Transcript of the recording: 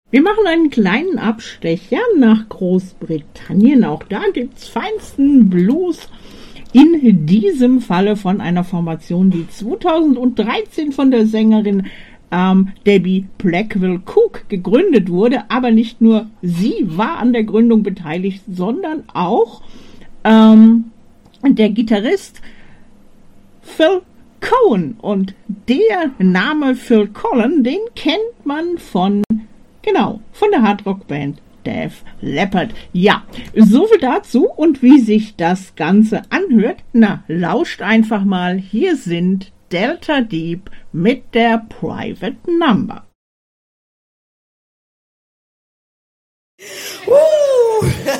Wir machen einen kleinen Abstecher nach Großbritannien. Auch da gibt's feinsten Blues. In diesem Falle von einer Formation, die 2013 von der Sängerin Debbie Blackwell Cook gegründet wurde. Aber nicht nur sie war an der Gründung beteiligt, sondern auch der Gitarrist Phil Collen. Und der Name Phil Collen, den kennt man von der Hardrock-Band Def Leppard. Ja, soviel dazu und wie sich das Ganze anhört. Na, lauscht einfach mal. Hier sind Delta Deep mit der Private Number. Woo!